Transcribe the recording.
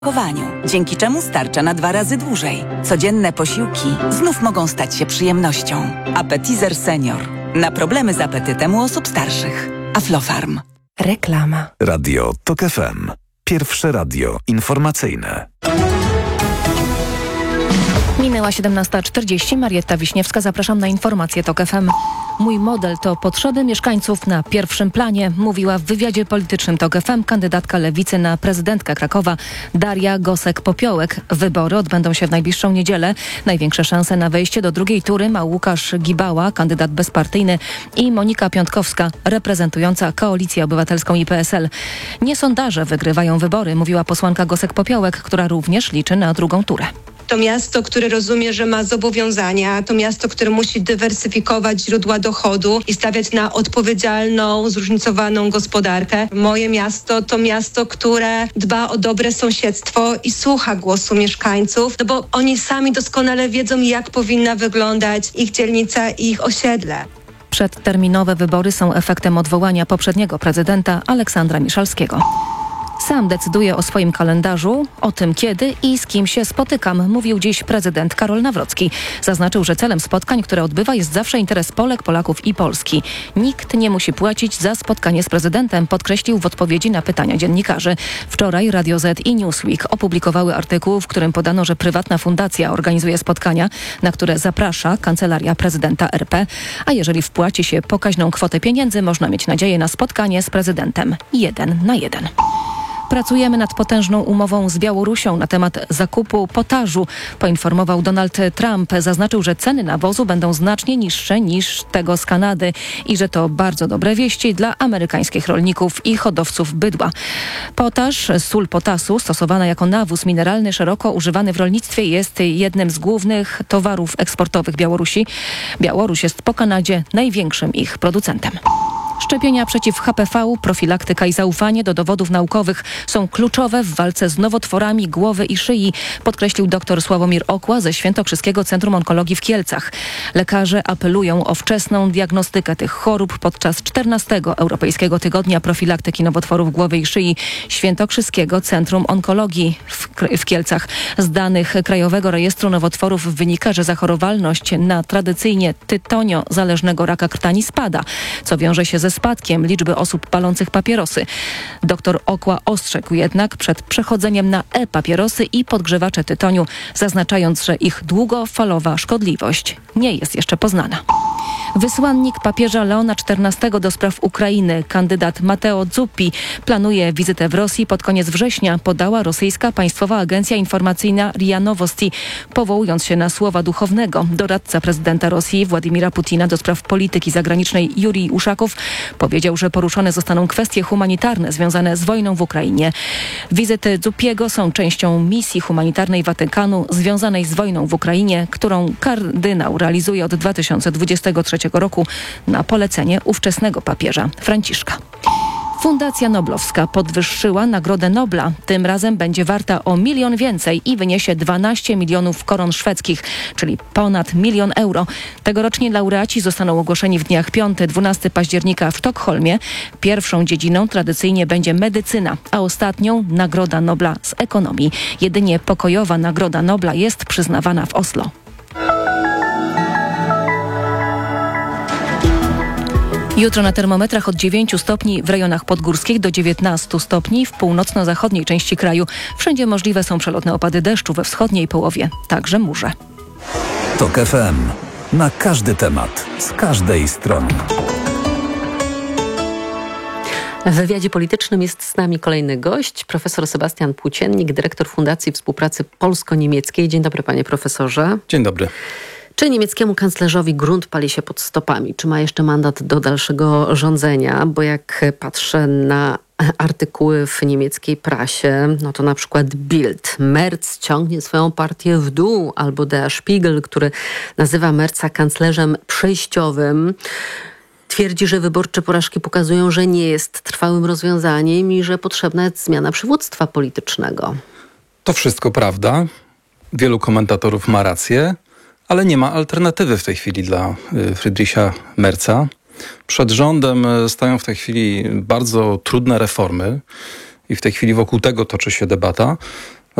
dzięki czemu starcza na 2 razy dłużej. Codzienne posiłki znów mogą stać się przyjemnością. Appetizer Senior. Na problemy z apetytem u osób starszych. Aflofarm. Reklama. Radio TOK FM. Pierwsze radio informacyjne. Minęła 17:40. Marietta Wiśniewska. Zapraszam na informacje TOK FM. Mój model to potrzeby mieszkańców na pierwszym planie, mówiła w wywiadzie politycznym TOK FM kandydatka Lewicy na prezydentkę Krakowa Daria Gosek-Popiołek. Wybory odbędą się w najbliższą niedzielę. Największe szanse na wejście do drugiej tury ma Łukasz Gibała, kandydat bezpartyjny, i Monika Piątkowska, reprezentująca Koalicję Obywatelską i PSL. Nie sondaże wygrywają wybory, mówiła posłanka Gosek-Popiołek, która również liczy na drugą turę. To miasto, które rozumie, że ma zobowiązania, to miasto, które musi dywersyfikować źródła dochodu i stawiać na odpowiedzialną, zróżnicowaną gospodarkę. Moje miasto to miasto, które dba o dobre sąsiedztwo i słucha głosu mieszkańców, no bo oni sami doskonale wiedzą, jak powinna wyglądać ich dzielnica i ich osiedle. Przedterminowe wybory są efektem odwołania poprzedniego prezydenta Aleksandra Miszalskiego. Sam decyduję o swoim kalendarzu, o tym kiedy i z kim się spotykam, mówił dziś prezydent Karol Nawrocki. Zaznaczył, że celem spotkań, które odbywa, jest zawsze interes Polek, Polaków i Polski. Nikt nie musi płacić za spotkanie z prezydentem, podkreślił w odpowiedzi na pytania dziennikarzy. Wczoraj Radio Z i Newsweek opublikowały artykuł, w którym podano, że prywatna fundacja organizuje spotkania, na które zaprasza Kancelaria Prezydenta RP, a jeżeli wpłaci się pokaźną kwotę pieniędzy, można mieć nadzieję na spotkanie z prezydentem 1 na 1. Pracujemy nad potężną umową z Białorusią na temat zakupu potażu, poinformował Donald Trump. Zaznaczył, że ceny nawozu będą znacznie niższe niż tego z Kanady i że to bardzo dobre wieści dla amerykańskich rolników i hodowców bydła. Potaż, sól potasu, stosowana jako nawóz mineralny szeroko używany w rolnictwie, jest jednym z głównych towarów eksportowych Białorusi. Białoruś jest po Kanadzie największym ich producentem. Szczepienia przeciw HPV, profilaktyka i zaufanie do dowodów naukowych są kluczowe w walce z nowotworami głowy i szyi, podkreślił dr Sławomir Okła ze Świętokrzyskiego Centrum Onkologii w Kielcach. Lekarze apelują o wczesną diagnostykę tych chorób podczas 14. Europejskiego Tygodnia Profilaktyki Nowotworów Głowy i Szyi Świętokrzyskiego Centrum Onkologii w Kielcach. Z danych Krajowego Rejestru Nowotworów wynika, że zachorowalność na tradycyjnie tytonio-zależnego raka krtani spada, co wiąże się ze spadkiem liczby osób palących papierosy. Dr Okła ostrzegł jednak przed przechodzeniem na e-papierosy i podgrzewacze tytoniu, zaznaczając, że ich długofalowa szkodliwość nie jest jeszcze poznana. Wysłannik papieża Leona XIV do spraw Ukrainy, kandydat Matteo Zuppi, planuje wizytę w Rosji pod koniec września, podała rosyjska państwowa agencja informacyjna RIA Novosti, powołując się na słowa duchownego. Doradca prezydenta Rosji Władimira Putina do spraw polityki zagranicznej Jurij Uszakow powiedział, że poruszone zostaną kwestie humanitarne związane z wojną w Ukrainie. Wizyty Zuppiego są częścią misji humanitarnej Watykanu związanej z wojną w Ukrainie, którą kardynał realizuje od 2023 roku na polecenie ówczesnego papieża Franciszka. Fundacja Noblowska podwyższyła Nagrodę Nobla. Tym razem będzie warta o 1 milion więcej i wyniesie 12 milionów koron szwedzkich, czyli ponad 1 milion euro. Tegorocznie laureaci zostaną ogłoszeni w dniach 5-12 października w Sztokholmie. Pierwszą dziedziną tradycyjnie będzie medycyna, a ostatnią Nagroda Nobla z ekonomii. Jedynie pokojowa Nagroda Nobla jest przyznawana w Oslo. Jutro na termometrach od 9 stopni w rejonach podgórskich do 19 stopni w północno-zachodniej części kraju. Wszędzie możliwe są przelotne opady deszczu we wschodniej połowie, także mórze. TOK FM. Na każdy temat, z każdej strony. W wywiadzie politycznym jest z nami kolejny gość, profesor Sebastian Płóciennik, dyrektor Fundacji Współpracy Polsko-Niemieckiej. Dzień dobry, panie profesorze. Dzień dobry. Czy niemieckiemu kanclerzowi grunt pali się pod stopami? Czy ma jeszcze mandat do dalszego rządzenia? Bo jak patrzę na artykuły w niemieckiej prasie, no to na przykład Bild. Merz ciągnie swoją partię w dół, albo Der Spiegel, który nazywa Merza kanclerzem przejściowym. Twierdzi, że wyborcze porażki pokazują, że nie jest trwałym rozwiązaniem i że potrzebna jest zmiana przywództwa politycznego. To wszystko prawda. Wielu komentatorów ma rację, ale nie ma alternatywy w tej chwili dla Friedricha Merza. Przed rządem stoją w tej chwili bardzo trudne reformy i w tej chwili wokół tego toczy się debata.